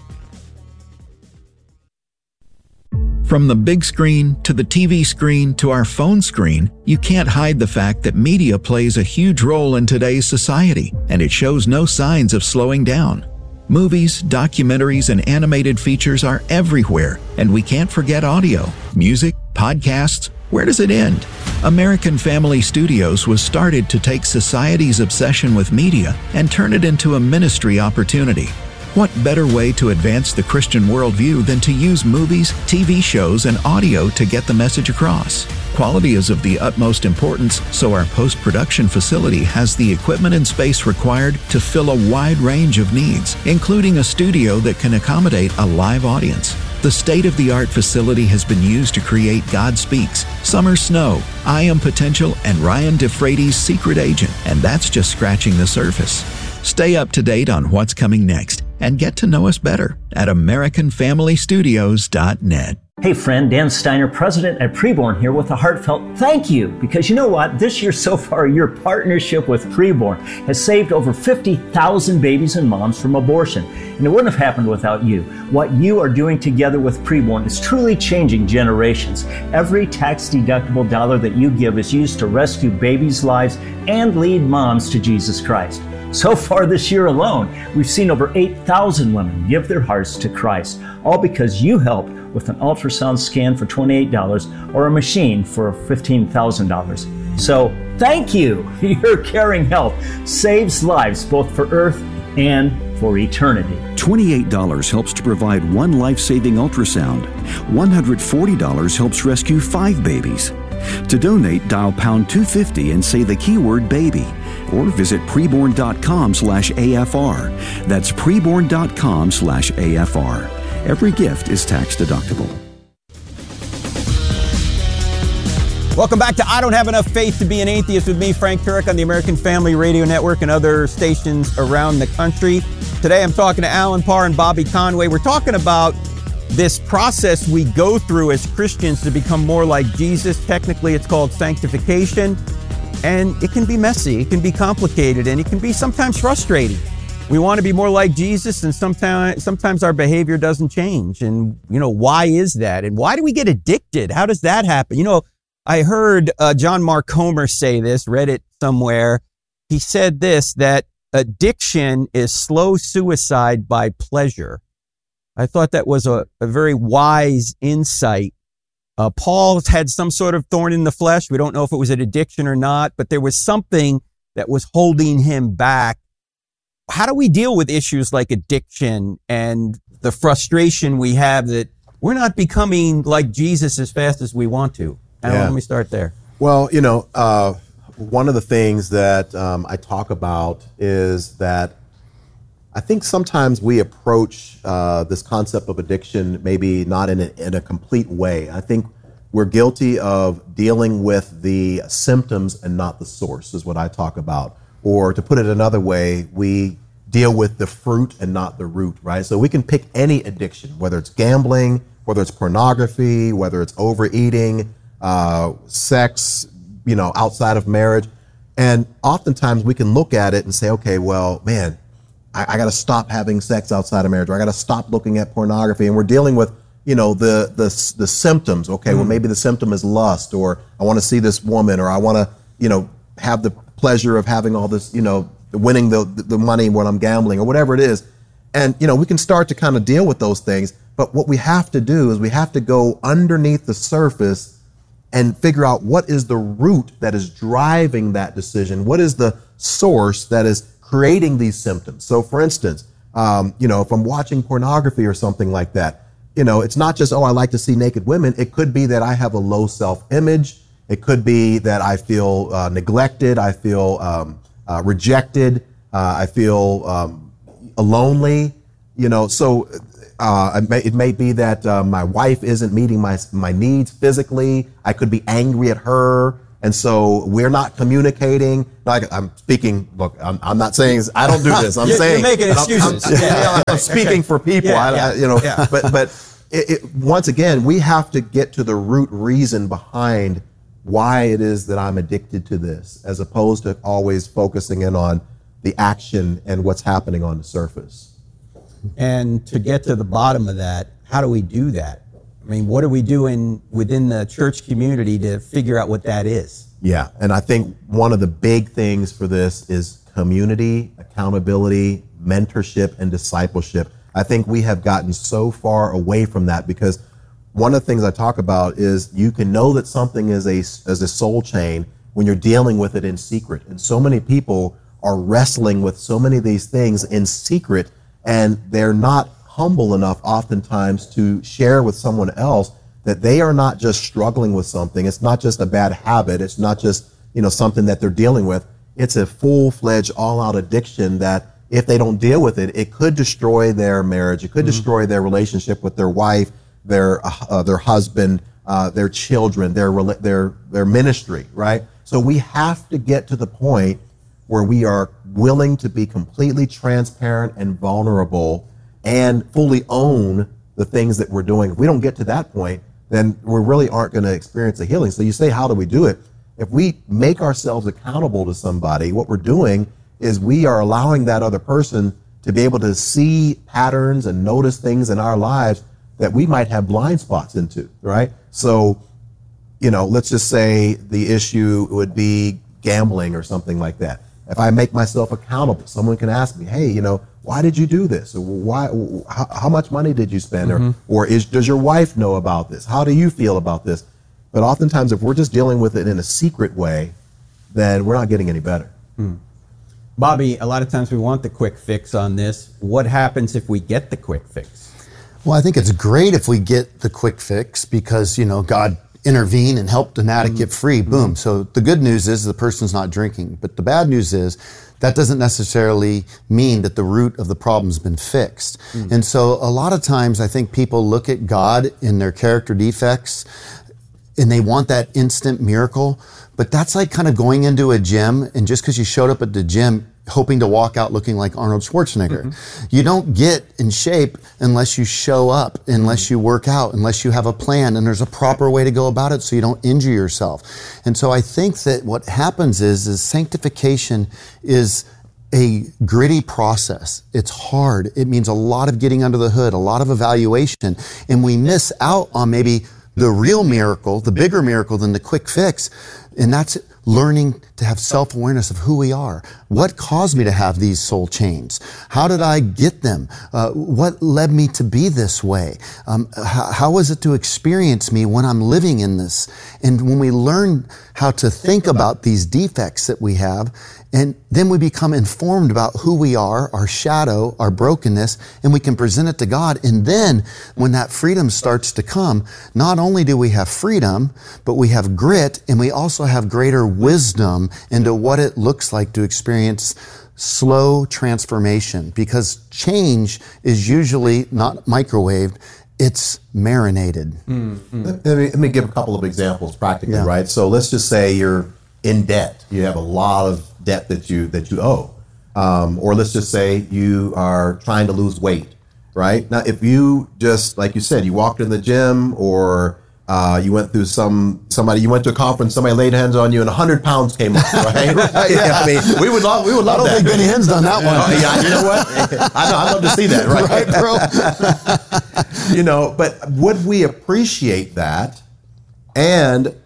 From the big screen to the TV screen to our phone screen, you can't hide the fact that media plays a huge role in today's society, and it shows no signs of slowing down. Movies, documentaries, and animated features are everywhere, and we can't forget audio, music, podcasts. Where does it end? American Family Studios was started to take society's obsession with media and turn it into a ministry opportunity. What better way to advance the Christian worldview than to use movies, TV shows, and audio to get the message across? Quality is of the utmost importance, so our post-production facility has the equipment and space required to fill a wide range of needs, including a studio that can accommodate a live audience. The state-of-the-art facility has been used to create God Speaks, Summer Snow, I Am Potential, and Ryan DeFrady's Secret Agent, and that's just scratching the surface. Stay up to date on what's coming next and get to know us better at AmericanFamilyStudios.net. Hey friend, Dan Steiner, president at Preborn here with a heartfelt thank you. Because you know what? This year so far, your partnership with Preborn has saved over 50,000 babies and moms from abortion. And it wouldn't have happened without you. What you are doing together with Preborn is truly changing generations. Every tax-deductible dollar that you give is used to rescue babies' lives and lead moms to Jesus Christ. So far this year alone, we've seen over 8,000 women give their hearts to Christ, all because you helped with an ultrasound scan for $28 or a machine for $15,000. So thank you. Your caring help saves lives both for Earth and for eternity. $28 helps to provide one life-saving ultrasound. $140 helps rescue 5 babies. To donate, dial pound 250 and say the keyword baby, or visit preborn.com/AFR. That's preborn.com/AFR. Every gift is tax deductible. Welcome back to I Don't Have Enough Faith to Be an Atheist with me, Frank Turek, on the American Family Radio Network and other stations around the country. Today I'm talking to Alan Parr and Bobby Conway. We're talking about this process we go through as Christians to become more like Jesus. Technically, it's called sanctification. And it can be messy, it can be complicated, and it can be sometimes frustrating. We want to be more like Jesus, and sometimes our behavior doesn't change. And, why is that? And why do we get addicted? How does that happen? I heard John Mark Comer say this, read it somewhere. He said this, that addiction is slow suicide by pleasure. I thought that was a very wise insight. Paul had some sort of thorn in the flesh. We don't know if it was an addiction or not, but there was something that was holding him back. How do we deal with issues like addiction and the frustration we have that we're not becoming like Jesus as fast as we want to? Let me start there. Well, one of the things that I talk about is that I think sometimes we approach this concept of addiction maybe not in a complete way. I think we're guilty of dealing with the symptoms and not the source, is what I talk about. Or to put it another way, we deal with the fruit and not the root, right? So we can pick any addiction, whether it's gambling, whether it's pornography, whether it's overeating, sex, outside of marriage. And oftentimes we can look at it and say, okay, well, man, I got to stop having sex outside of marriage, or I got to stop looking at pornography. And we're dealing with, the symptoms. Okay, well, maybe the symptom is lust, or I want to see this woman, or I want to, have the pleasure of having all this, winning the money when I'm gambling, or whatever it is. And, we can start to kind of deal with those things. But what we have to do is we have to go underneath the surface and figure out what is the root that is driving that decision. What is the source that is creating these symptoms? So for instance, if I'm watching pornography or something like that, it's not just, I like to see naked women. It could be that I have a low self-image. It could be that I feel neglected. I feel rejected. I feel lonely, so it may be that my wife isn't meeting my needs physically. I could be angry at her. And so we're not communicating. Like I'm speaking, look, I'm not saying, I don't do this. I'm saying, you're making excuses. I'm speaking for people. But once again, we have to get to the root reason behind why it is that I'm addicted to this, as opposed to always focusing in on the action and what's happening on the surface. And to get to the bottom of that, how do we do that? I mean, what are we doing within the church community to figure out what that is? Yeah, and I think one of the big things for this is community, accountability, mentorship, and discipleship. I think we have gotten so far away from that, because one of the things I talk about is you can know that something is a soul chain when you're dealing with it in secret. And so many people are wrestling with so many of these things in secret, and they're not humble enough oftentimes to share with someone else that they are not just struggling with something. It's not just a bad habit. It's not just, something that they're dealing with. It's a full-fledged, all-out addiction that if they don't deal with it, it could destroy their marriage. It could destroy their relationship with their wife, their husband, their children, their ministry, right? So we have to get to the point where we are willing to be completely transparent and vulnerable and fully own the things that we're doing. If we don't get to that point, then we really aren't going to experience the healing. So you say, how do we do it? If we make ourselves accountable to somebody, what we're doing is we are allowing that other person to be able to see patterns and notice things in our lives that we might have blind spots into, right? So, let's just say the issue would be gambling or something like that. If I make myself accountable, someone can ask me, hey, why did you do this? Or how much money did you spend? Or does your wife know about this? How do you feel about this? But oftentimes, if we're just dealing with it in a secret way, then we're not getting any better. Bobby, a lot of times we want the quick fix on this. What happens if we get the quick fix? Well, I think it's great if we get the quick fix because, God intervene and help an addict get free. Boom. So the good news is the person's not drinking. But the bad news is that doesn't necessarily mean that the root of the problem's been fixed. And so a lot of times I think people look at God in their character defects and they want that instant miracle. But that's like kind of going into a gym, and just because you showed up at the gym hoping to walk out looking like Arnold Schwarzenegger. You don't get in shape unless you show up, unless you work out, unless you have a plan, and there's a proper way to go about it so you don't injure yourself. And so I think that what happens is sanctification is a gritty process. It's hard. It means a lot of getting under the hood, a lot of evaluation, and we miss out on maybe the real miracle, the bigger miracle than the quick fix, and that's learning to have self-awareness of who we are. What caused me to have these soul chains? How did I get them? What led me to be this way? How was it to experience me when I'm living in this? And when we learn how to think about these defects that we have, and then we become informed about who we are, our shadow, our brokenness, and we can present it to God. And then when that freedom starts to come, not only do we have freedom, but we have grit, and we also have greater wisdom into what it looks like to experience slow transformation, because change is usually not microwaved, it's marinated. Let me give a couple of examples practically, right? So let's just say you're in debt. You have a lot of debt that you owe. Or let's just say you are trying to lose weight, right? Now, if you just, like you said, you walked in the gym, or you went through you went to a conference, somebody laid hands on you and 100 pounds came off, right? Yeah, I mean, we would love that. I don't think Benny Hinn's done that one. Yeah, you know what? I'd love to see that, right? Right, bro? But would we appreciate that? And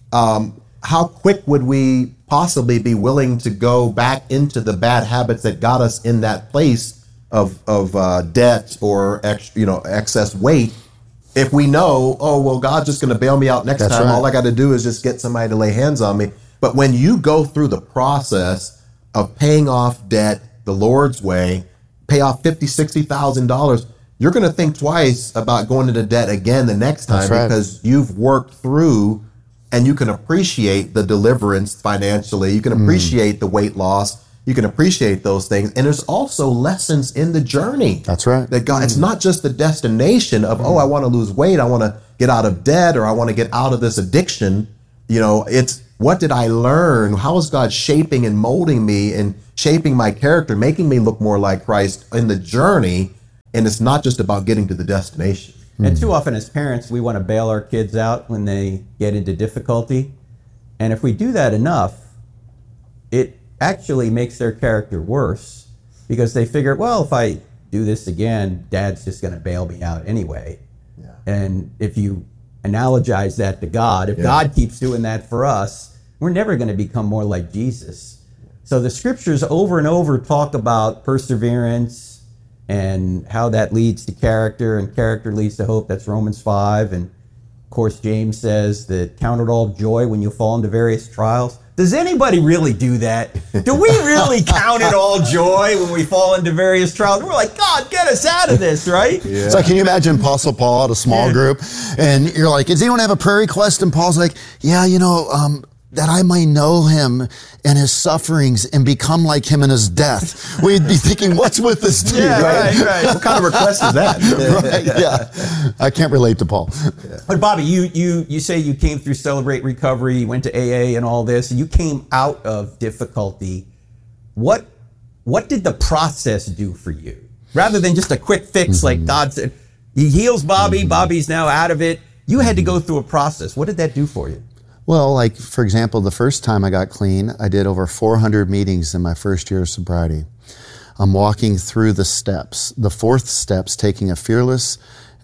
how quick would we possibly be willing to go back into the bad habits that got us in that place of debt or excess weight, if we know, oh, well, God's just going to bail me out next time. Right. All I got to do is just get somebody to lay hands on me. But when you go through the process of paying off debt the Lord's way, pay off $50,000, $60,000, you're going to think twice about going into debt again the next time, because you've worked through, and you can appreciate the deliverance financially. You can appreciate the weight loss. You can appreciate those things. And there's also lessons in the journey. That's right. That God, it's not just the destination of, I want to lose weight, I want to get out of debt, or I want to get out of this addiction. It's, what did I learn? How is God shaping and molding me and shaping my character, making me look more like Christ in the journey? And it's not just about getting to the destination. And too often as parents, we want to bail our kids out when they get into difficulty. And if we do that enough, it actually makes their character worse, because they figure, well, if I do this again, Dad's just going to bail me out anyway. Yeah. And if you analogize that to God, if God keeps doing that for us, we're never going to become more like Jesus. So the scriptures over and over talk about perseverance and how that leads to character, and character leads to hope. That's Romans 5. And of course, James says that count it all joy when you fall into various trials. Does anybody really do that? Do we really count it all joy when we fall into various trials? We're like, God, get us out of this, right? Yeah. So can you imagine Apostle Paul at a small group, and you're like, does anyone have a prayer request? And Paul's like, yeah, that I may know him and his sufferings and become like him in his death. We'd be thinking, what's with this dude? Right. What kind of request is that? Right, yeah. I can't relate to Paul. Yeah. But Bobby, you say you came through Celebrate Recovery, you went to AA and all this, and you came out of difficulty. What did the process do for you? Rather than just a quick fix, like God said, he heals Bobby, Bobby's now out of it. You had to go through a process. What did that do for you? Well, like, for example, the first time I got clean, I did over 400 meetings in my first year of sobriety. I'm walking through the steps. The fourth step's taking a fearless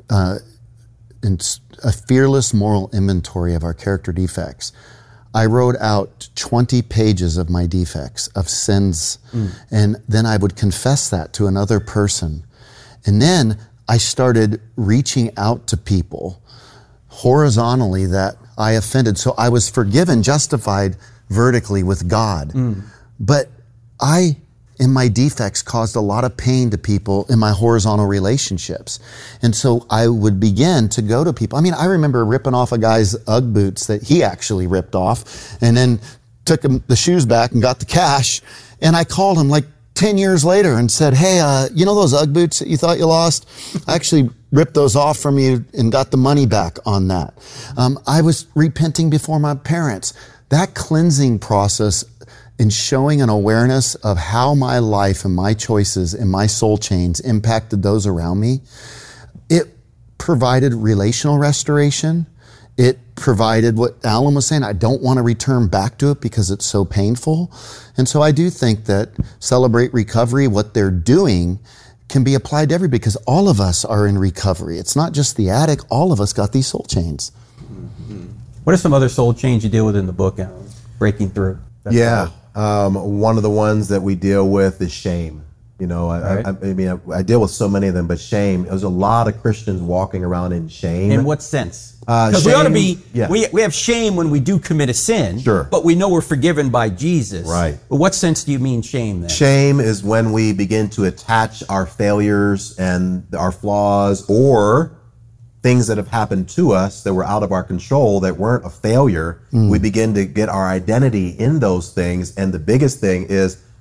moral inventory of our character defects. I wrote out 20 pages of my defects, of sins, and then I would confess that to another person. And then I started reaching out to people horizontally that I offended. So I was forgiven, justified vertically with God. But I, in my defects, caused a lot of pain to people in my horizontal relationships. And so I would begin to go to people. I mean, I remember ripping off a guy's Ugg boots that he actually ripped off, and then took him the shoes back and got the cash. And I called him like 10 years later and said, hey, you know those Ugg boots that you thought you lost? I actually ripped those off from you and got the money back on that. I was repenting before my parents. That cleansing process and showing an awareness of how my life and my choices and my soul chains impacted those around me, it provided relational restoration. It provided what Alan was saying. I don't want to return back to it because it's so painful. And so I do think that Celebrate Recovery, what they're doing, can be applied to everybody, because all of us are in recovery. It's not just the addict. All of us got these soul chains. What are some other soul chains you deal with in the book, Alan? Breaking through. One of the ones that we deal with is shame. I deal with so many of them, but shame. There's a lot of Christians walking around in shame. In what sense? Because we ought to be, we have shame when we do commit a sin, but we know we're forgiven by Jesus. Right. But what sense do you mean shame then? Shame is when we begin to attach our failures and our flaws, or things that have happened to us that were out of our control, that weren't a failure. We begin to get our identity in those things. And the biggest thing is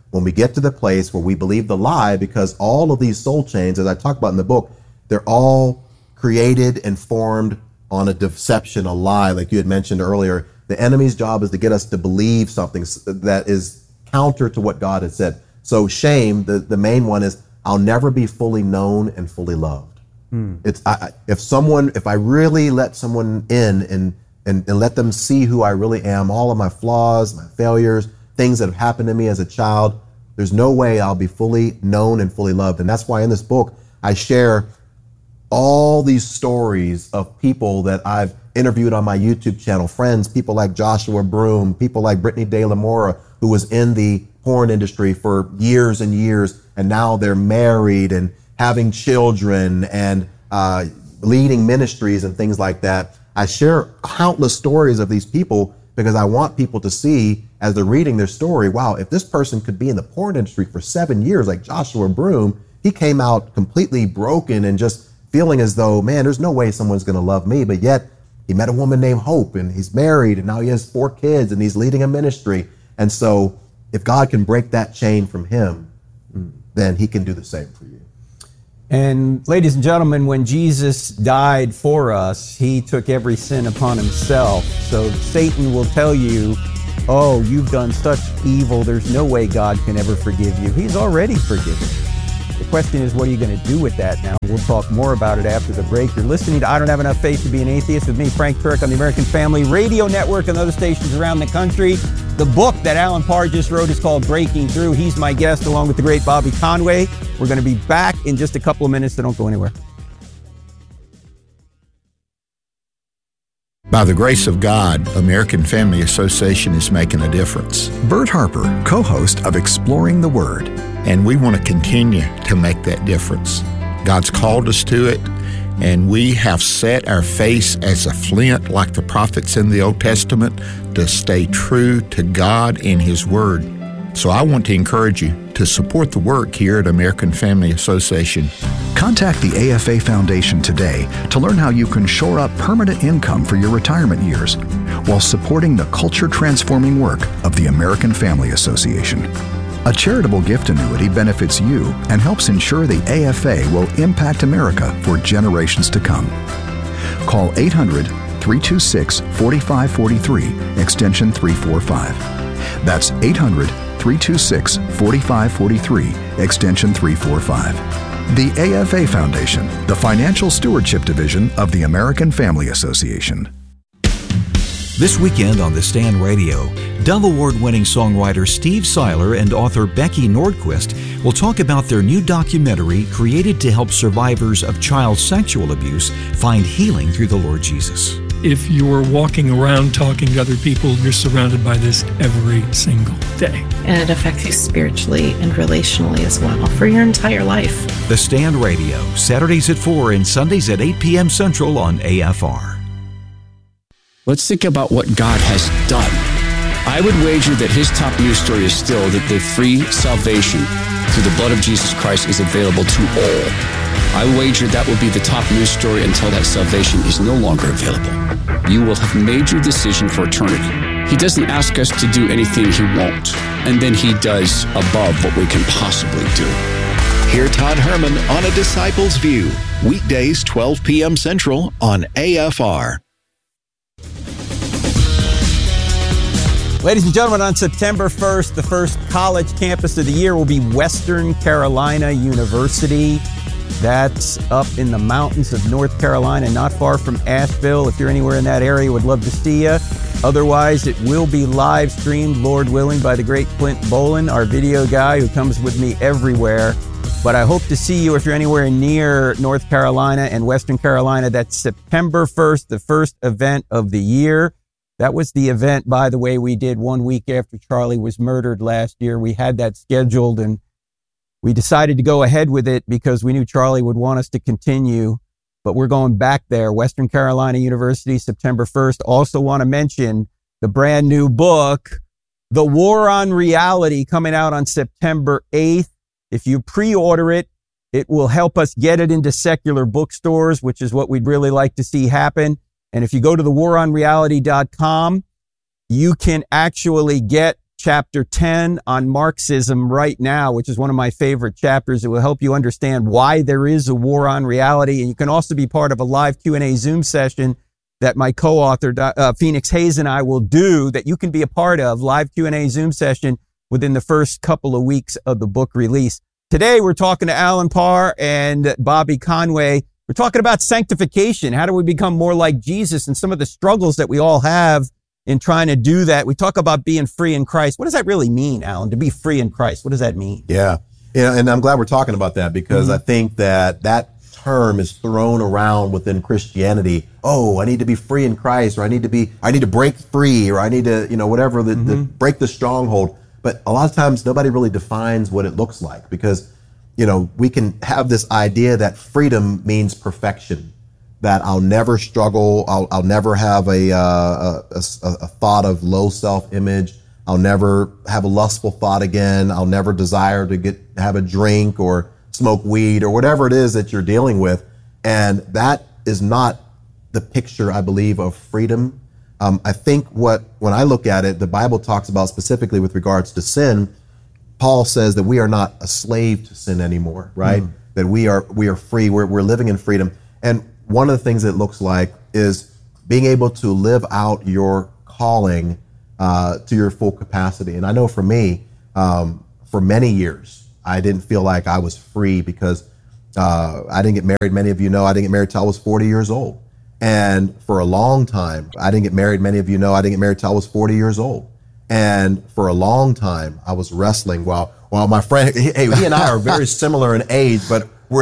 when we get to the place where we believe the lie, because all of these soul chains, as I talk about in the book, they're all created and formed on a deception, a lie, like you had mentioned earlier. The enemy's job is to get us to believe something that is counter to what God has said. So shame, the main one is, I'll never be fully known and fully loved. It's if I really let someone in and let them see who I really am, all of my flaws, my failures, things that have happened to me as a child, there's no way I'll be fully known and fully loved. And that's why in this book, I share all these stories of people that I've interviewed on my YouTube channel, friends, people like Joshua Broome, people like Brittany De La Mora, who was in the porn industry for years and years, and now they're married and having children and leading ministries and things like that. I share countless stories of these people because I want people to see, as they're reading their story, wow, if this person could be in the porn industry for 7 years, like Joshua Broome, he came out completely broken and just feeling as though, man, there's no way someone's going to love me. But yet he met a woman named Hope, and he's married, and now he has 4 kids, and he's leading a ministry. And so if God can break that chain from him, then he can do the same for you. And ladies and gentlemen, when Jesus died for us, he took every sin upon himself. So Satan will tell you, oh, you've done such evil, there's no way God can ever forgive you. He's already forgiven. The question is, what are you going to do with that now? We'll talk more about it after the break. You're listening to I Don't Have Enough Faith to Be an Atheist with me, Frank Turek, on the American Family Radio Network and other stations around the country. The book that Alan Parr just wrote is called Breaking Through. He's my guest along with the great Bobby Conway. We're going to be back in just a couple of minutes, so don't go anywhere. By the grace of God, American Family Association is making a difference. Bert Harper, co-host of Exploring the Word. And we want to continue to make that difference. God's called us to it, and we have set our face as a flint, like the prophets in the Old Testament, to stay true to God and His Word. So I want to encourage you to support the work here at American Family Association. Contact the AFA Foundation today to learn how you can shore up permanent income for your retirement years while supporting the culture-transforming work of the American Family Association. A charitable gift annuity benefits you and helps ensure the AFA will impact America for generations to come. Call 800-326-4543, extension 345. That's 800-326-4543, extension 345. The AFA Foundation, the financial stewardship division of the American Family Association. This weekend on The Stand Radio, Dove Award-winning songwriter Steve Seiler and author Becky Nordquist will talk about their new documentary created to help survivors of child sexual abuse find healing through the Lord Jesus. If you're walking around talking to other people, you're surrounded by this every single day. And it affects you spiritually and relationally as well for your entire life. The Stand Radio, Saturdays at 4 and Sundays at 8 p.m. Central on AFR. Let's think about what God has done. I would wager that his top news story is still that the free salvation through the blood of Jesus Christ is available to all. I wager that will be the top news story until that salvation is no longer available. You will have made your decision for eternity. He doesn't ask us to do anything he won't, and then he does above what we can possibly do. Hear Todd Herman on A Disciple's View, weekdays 12 p.m. Central on AFR. Ladies and gentlemen, on September 1st, the first college campus of the year will be Western Carolina University. That's up in the mountains of North Carolina, not far from Asheville. If you're anywhere in that area, would love to see you. Otherwise, it will be live streamed, Lord willing, by the great Clint Bolin, our video guy who comes with me everywhere. But I hope to see you if you're anywhere near North Carolina and Western Carolina. That's September 1st, the first event of the year. That was the event, by the way, we did 1 week after Charlie was murdered last year. We had that scheduled and we decided to go ahead with it because we knew Charlie would want us to continue. But we're going back there, Western Carolina University, September 1st. Also want to mention the brand new book, The War on Reality, coming out on September 8th. If you pre-order it, it will help us get it into secular bookstores, which is what we'd really like to see happen. And if you go to thewaronreality.com, you can actually get chapter 10 on Marxism right now, which is one of my favorite chapters. It will help you understand why there is a war on reality. And you can also be part of a live Q&A Zoom session that my co-author, Phoenix Hayes, and I will do, that you can be a part of, live Q&A Zoom session within the first couple of weeks of the book release. Today, we're talking to Alan Parr and Bobby Conway. We're talking about sanctification. How do we become more like Jesus, and some of the struggles that we all have in trying to do that. We talk about being free in Christ. What does that really mean, Alan, to be free in Christ? What does that mean? Yeah. And I'm glad we're talking about that, because I think that term is thrown around within Christianity. Oh, I need to be free in Christ, or I need to break free, or I need to, whatever, break the stronghold. But a lot of times nobody really defines what it looks like, because, we can have this idea that freedom means perfection, that I'll never struggle. I'll never have a thought of low self-image. I'll never have a lustful thought again. I'll never desire to have a drink or smoke weed or whatever it is that you're dealing with. And that is not the picture, I believe, of freedom. I think when I look at it, the Bible talks about specifically with regards to sin. Paul says that we are not a slave to sin anymore, right? That we are free. We're living in freedom. And one of the things it looks like is being able to live out your calling to your full capacity. And I know for me, for many years, I didn't feel like I was free, because I didn't get married. Many of you know I didn't get married till I was 40 years old. And for a long time, I didn't get married. Many of you know I didn't get married till I was 40 years old. And for a long time, I was wrestling while my friend, he and I are very similar in age, but